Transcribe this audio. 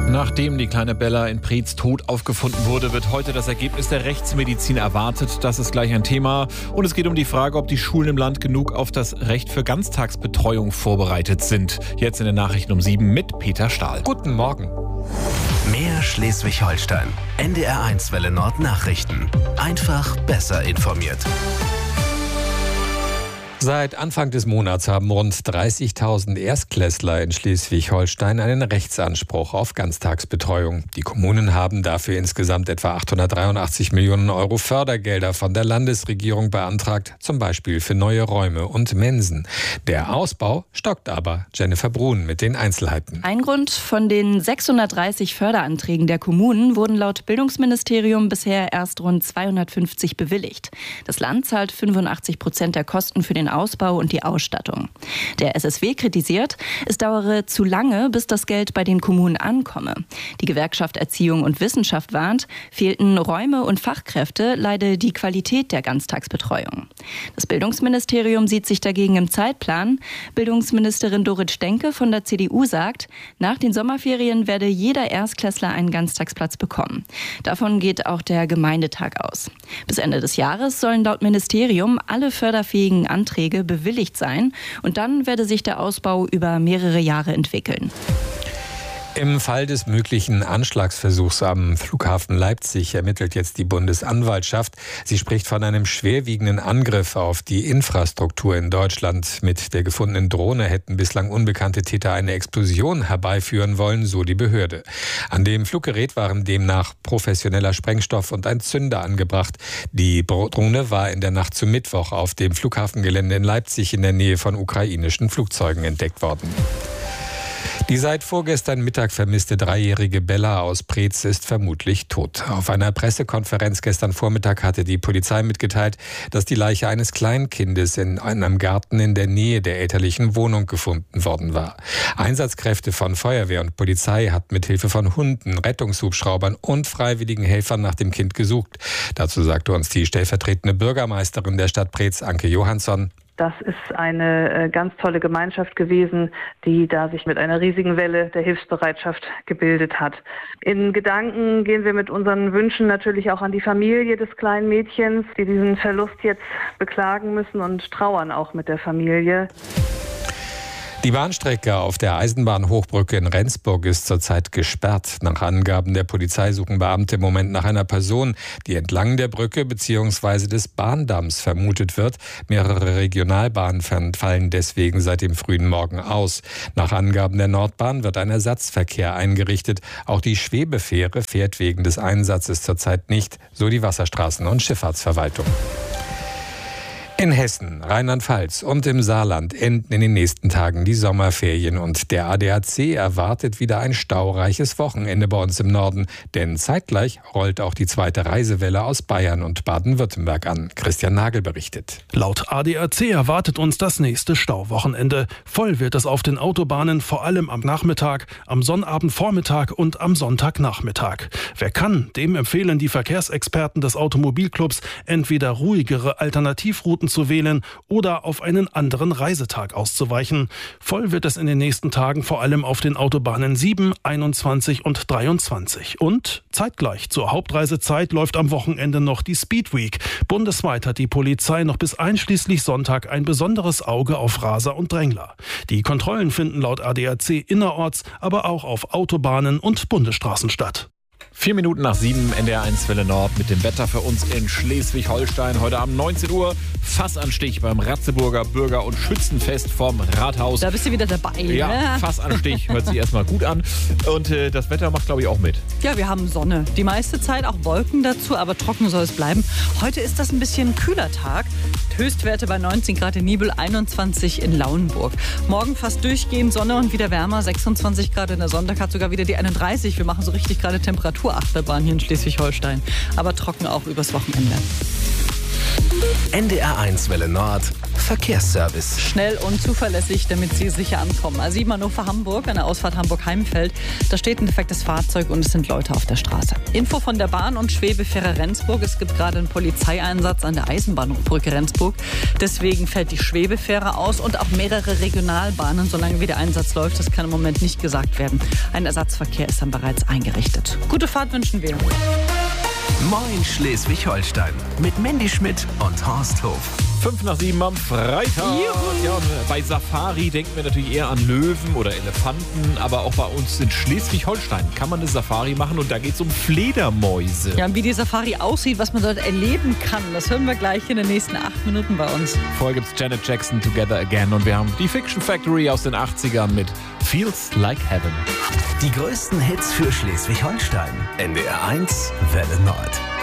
Nachdem die kleine Bella in Preetz tot aufgefunden wurde, wird heute das Ergebnis der Rechtsmedizin erwartet. Das ist gleich ein Thema. Und es geht um die Frage, ob die Schulen im Land genug auf das Recht für Ganztagsbetreuung vorbereitet sind. Jetzt in den Nachrichten um 7 mit Peter Stahl. Guten Morgen. Mehr Schleswig-Holstein. NDR1 Welle Nord Nachrichten. Einfach besser informiert. Seit Anfang des Monats haben rund 30.000 Erstklässler in Schleswig-Holstein einen Rechtsanspruch auf Ganztagsbetreuung. Die Kommunen haben dafür insgesamt etwa 883 Millionen Euro Fördergelder von der Landesregierung beantragt, zum Beispiel für neue Räume und Mensen. Der Ausbau stockt aber. Jennifer Brun mit den Einzelheiten. Ein Grund: von den 630 Förderanträgen der Kommunen wurden laut Bildungsministerium bisher erst rund 250 bewilligt. Das Land zahlt 85% der Kosten für den Ausbau und die Ausstattung. Der SSW kritisiert, es dauere zu lange, bis das Geld bei den Kommunen ankomme. Die Gewerkschaft Erziehung und Wissenschaft warnt, fehlten Räume und Fachkräfte, leide die Qualität der Ganztagsbetreuung. Das Bildungsministerium sieht sich dagegen im Zeitplan. Bildungsministerin Dorit Stenke von der CDU sagt, nach den Sommerferien werde jeder Erstklässler einen Ganztagsplatz bekommen. Davon geht auch der Gemeindetag aus. Bis Ende des Jahres sollen laut Ministerium alle förderfähigen Anträge bewilligt sein und dann werde sich der Ausbau über mehrere Jahre entwickeln. Im Fall des möglichen Anschlagsversuchs am Flughafen Leipzig ermittelt jetzt die Bundesanwaltschaft. Sie spricht von einem schwerwiegenden Angriff auf die Infrastruktur in Deutschland. Mit der gefundenen Drohne hätten bislang unbekannte Täter eine Explosion herbeiführen wollen, so die Behörde. An dem Fluggerät waren demnach professioneller Sprengstoff und ein Zünder angebracht. Die Drohne war in der Nacht zum Mittwoch auf dem Flughafengelände in Leipzig in der Nähe von ukrainischen Flugzeugen entdeckt worden. Die seit vorgestern Mittag vermisste 3-jährige Bella aus Preetz ist vermutlich tot. Auf einer Pressekonferenz gestern Vormittag hatte die Polizei mitgeteilt, dass die Leiche eines Kleinkindes in einem Garten in der Nähe der elterlichen Wohnung gefunden worden war. Einsatzkräfte von Feuerwehr und Polizei hatten mit Hilfe von Hunden, Rettungshubschraubern und freiwilligen Helfern nach dem Kind gesucht. Dazu sagte uns die stellvertretende Bürgermeisterin der Stadt Preetz, Anke Johansson: Das ist eine ganz tolle Gemeinschaft gewesen, die da sich mit einer riesigen Welle der Hilfsbereitschaft gebildet hat. In Gedanken gehen wir mit unseren Wünschen natürlich auch an die Familie des kleinen Mädchens, die diesen Verlust jetzt beklagen müssen, und trauern auch mit der Familie. Die Bahnstrecke auf der Eisenbahnhochbrücke in Rendsburg ist zurzeit gesperrt. Nach Angaben der Polizei suchen Beamte im Moment nach einer Person, die entlang der Brücke bzw. des Bahndamms vermutet wird. Mehrere Regionalbahnen fallen deswegen seit dem frühen Morgen aus. Nach Angaben der Nordbahn wird ein Ersatzverkehr eingerichtet. Auch die Schwebefähre fährt wegen des Einsatzes zurzeit nicht, so die Wasserstraßen- und Schifffahrtsverwaltung. In Hessen, Rheinland-Pfalz und im Saarland enden in den nächsten Tagen die Sommerferien und der ADAC erwartet wieder ein staureiches Wochenende bei uns im Norden, denn zeitgleich rollt auch die zweite Reisewelle aus Bayern und Baden-Württemberg an. Christian Nagel berichtet. Laut ADAC erwartet uns das nächste Stauwochenende. Voll wird es auf den Autobahnen, vor allem am Nachmittag, am Sonnabendvormittag und am Sonntagnachmittag. Wer kann, dem empfehlen die Verkehrsexperten des Automobilclubs, entweder ruhigere Alternativrouten zu wählen oder auf einen anderen Reisetag auszuweichen. Voll wird es in den nächsten Tagen vor allem auf den Autobahnen 7, 21 und 23. Und zeitgleich zur Hauptreisezeit läuft am Wochenende noch die Speed Week. Bundesweit hat die Polizei noch bis einschließlich Sonntag ein besonderes Auge auf Raser und Drängler. Die Kontrollen finden laut ADAC innerorts, aber auch auf Autobahnen und Bundesstraßen statt. 4 Minuten nach 7, NDR1 Welle Nord mit dem Wetter für uns in Schleswig-Holstein. Heute Abend 19 Uhr, Fassanstich beim Ratzeburger Bürger- und Schützenfest vom Rathaus. Da bist du wieder dabei. Ja, ne? Fassanstich hört sich erstmal gut an. Und das Wetter macht, glaube ich, auch mit. Ja, wir haben Sonne. Die meiste Zeit auch Wolken dazu, aber trocken soll es bleiben. Heute ist das ein bisschen kühler Tag. Höchstwerte bei 19 Grad in Nibel, 21 in Lauenburg. Morgen fast durchgehend Sonne und wieder wärmer, 26 Grad. In der Sonntag hat sogar wieder die 31. Wir machen so richtig gerade Temperaturachterbahn hier in Schleswig-Holstein. Aber trocken auch übers Wochenende. NDR1 Welle Nord. Verkehrsservice. Schnell und zuverlässig, damit Sie sicher ankommen. A7 Hannover-Hamburg, an der Ausfahrt Hamburg-Heimfeld. Da steht ein defektes Fahrzeug und es sind Leute auf der Straße. Info von der Bahn und Schwebefähre Rendsburg. Es gibt gerade einen Polizeieinsatz an der Eisenbahnbrücke Rendsburg. Deswegen fällt die Schwebefähre aus und auch mehrere Regionalbahnen, solange wie der Einsatz läuft. Das kann im Moment nicht gesagt werden. Ein Ersatzverkehr ist dann bereits eingerichtet. Gute Fahrt wünschen wir. Moin Schleswig-Holstein mit Mandy Schmidt und Horst Hof. 6:55 am Freitag. Ja, bei Safari denken wir natürlich eher an Löwen oder Elefanten, aber auch bei uns in Schleswig-Holstein kann man eine Safari machen und da geht es um Fledermäuse. Ja, wie die Safari aussieht, was man dort erleben kann, das hören wir gleich in den nächsten 8 Minuten bei uns. Vorher gibt es Janet Jackson, Together Again, und wir haben die Fiction Factory aus den 80ern mit Feels Like Heaven. Die größten Hits für Schleswig-Holstein. NDR 1 Welle Nord.